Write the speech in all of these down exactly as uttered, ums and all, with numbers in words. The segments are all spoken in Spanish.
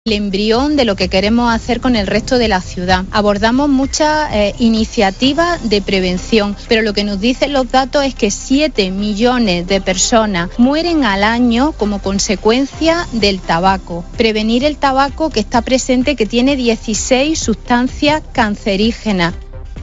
el embrión de lo que queremos hacer con el resto de la ciudad. Abordamos muchas eh, iniciativas de prevención, pero lo que nos dicen los datos es que siete millones de personas mueren al año como consecuencia del tabaco. Prevenir el tabaco, que está presente, que tiene dieciséis sustancias cancerígenas.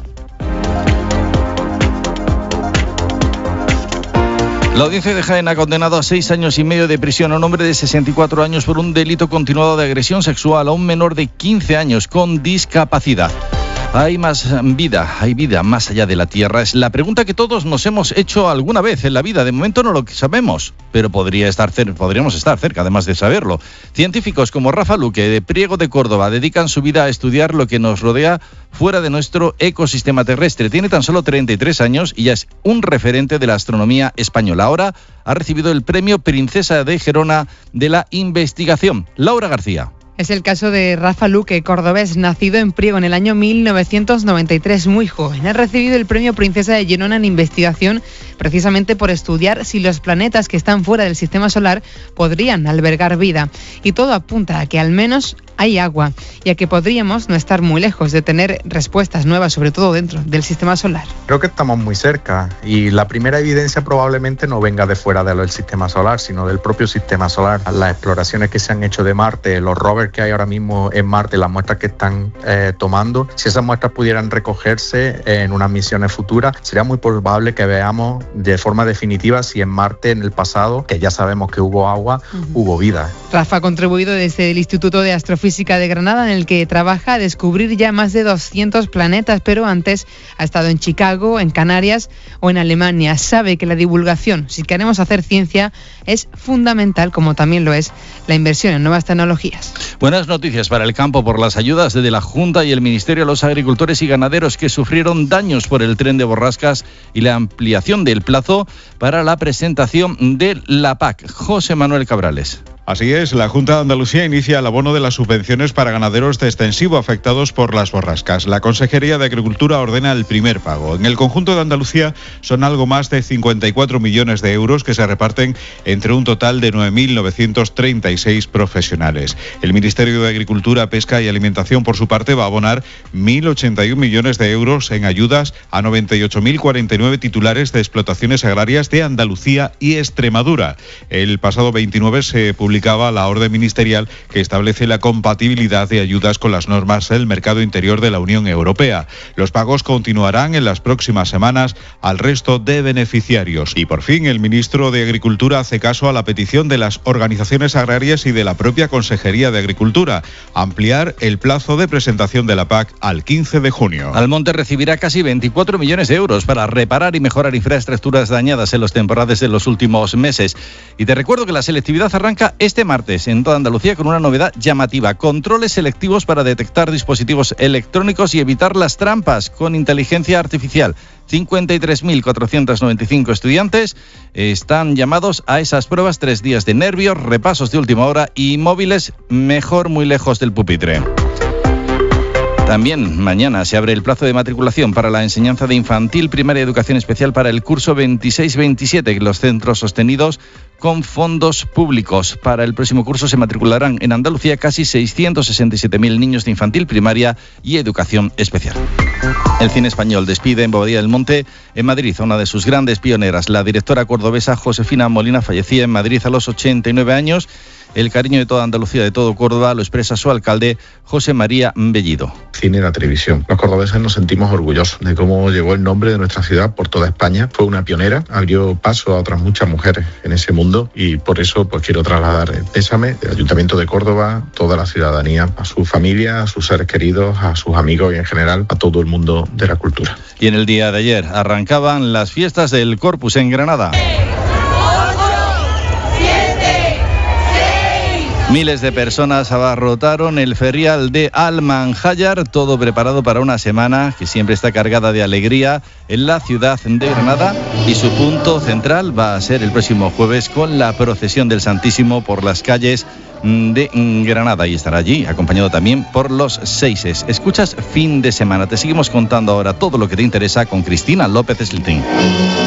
La audiencia de Jaén ha condenado a seis años y medio de prisión a un hombre de sesenta y cuatro años por un delito continuado de agresión sexual a un menor de quince años con discapacidad. ¿Hay más vida? ¿Hay vida más allá de la Tierra? Es la pregunta que todos nos hemos hecho alguna vez en la vida. De momento no lo sabemos, pero podría estar cer- podríamos estar cerca, además de saberlo. Científicos como Rafa Luque, de Priego de Córdoba, dedican su vida a estudiar lo que nos rodea fuera de nuestro ecosistema terrestre. Tiene tan solo treinta y tres años y ya es un referente de la astronomía española. Ahora ha recibido el premio Princesa de Gerona de la investigación. Laura García. Es el caso de Rafa Luque, cordobés, nacido en Priego en el año mil novecientos noventa y tres, muy joven. Ha recibido el premio Princesa de Gerona en investigación precisamente por estudiar si los planetas que están fuera del sistema solar podrían albergar vida. Y todo apunta a que al menos hay agua y a que podríamos no estar muy lejos de tener respuestas nuevas, sobre todo dentro del sistema solar. Creo que estamos muy cerca y la primera evidencia probablemente no venga de fuera del sistema solar, sino del propio sistema solar. Las exploraciones que se han hecho de Marte, los rovers que hay ahora mismo en Marte, las muestras que están eh, tomando, si esas muestras pudieran recogerse en unas misiones futuras, sería muy probable que veamos de forma definitiva si en Marte en el pasado, que ya sabemos que hubo agua, uh-huh. hubo vida. Rafa ha contribuido desde el Instituto de Astrofísica de Granada, en el que trabaja a descubrir ya más de doscientos planetas, pero antes ha estado en Chicago, en Canarias o en Alemania. Sabe que la divulgación, si queremos hacer ciencia, es fundamental, como también lo es la inversión en nuevas tecnologías. Buenas noticias para el campo por las ayudas desde la Junta y el Ministerio a los agricultores y ganaderos que sufrieron daños por el tren de borrascas y la ampliación del plazo para la presentación de la P A C. José Manuel Cabrales. Así es, la Junta de Andalucía inicia el abono de las subvenciones para ganaderos de extensivo afectados por las borrascas. La Consejería de Agricultura ordena el primer pago. En el conjunto de Andalucía son algo más de cincuenta y cuatro millones de euros que se reparten entre un total de nueve mil novecientos treinta y seis profesionales. El Ministerio de Agricultura, Pesca y Alimentación, por su parte, va a abonar mil ochenta y un millones de euros en ayudas a noventa y ocho mil cuarenta y nueve titulares de explotaciones agrarias de Andalucía y Extremadura. El pasado veintinueve se publicó la orden ministerial que establece la compatibilidad de ayudas con las normas del mercado interior de la Unión Europea. Los pagos continuarán en las próximas semanas al resto de beneficiarios. Y por fin el ministro de Agricultura hace caso a la petición de las organizaciones agrarias y de la propia Consejería de Agricultura, ampliar el plazo de presentación de la P A C al quince de junio. Almonte recibirá casi veinticuatro millones de euros para reparar y mejorar infraestructuras dañadas en los temporales de los últimos meses. Y te recuerdo que la selectividad arranca este martes en toda Andalucía con una novedad llamativa: controles selectivos para detectar dispositivos electrónicos y evitar las trampas con inteligencia artificial. cincuenta y tres mil cuatrocientos noventa y cinco estudiantes están llamados a esas pruebas, tres días de nervios, repasos de última hora y móviles mejor muy lejos del pupitre. También mañana se abre el plazo de matriculación para la enseñanza de infantil, primaria y educación especial para el curso veintiséis veintisiete en los centros sostenidos con fondos públicos. Para el próximo curso se matricularán en Andalucía casi seiscientos sesenta y siete mil niños de infantil, primaria y educación especial. El cine español despide en Boadilla del Monte, en Madrid, a una de sus grandes pioneras. La directora cordobesa Josefina Molina fallecía en Madrid a los ochenta y nueve años. El cariño de toda Andalucía, de todo Córdoba, lo expresa su alcalde, José María Bellido. Cine y la televisión. Los cordobeses nos sentimos orgullosos de cómo llegó el nombre de nuestra ciudad por toda España. Fue una pionera, abrió paso a otras muchas mujeres en ese mundo y por eso pues quiero trasladar el pésame del Ayuntamiento de Córdoba, toda la ciudadanía, a su familia, a sus seres queridos, a sus amigos y en general a todo el mundo de la cultura. Y en el día de ayer arrancaban las fiestas del Corpus en Granada. Miles de personas abarrotaron el ferial de Almanjayar, todo preparado para una semana que siempre está cargada de alegría en la ciudad de Granada, y su punto central va a ser el próximo jueves con la procesión del Santísimo por las calles de Granada, y estará allí acompañado también por los seises. Escuchas Fin de Semana, te seguimos contando ahora todo lo que te interesa con Cristina López Slitin.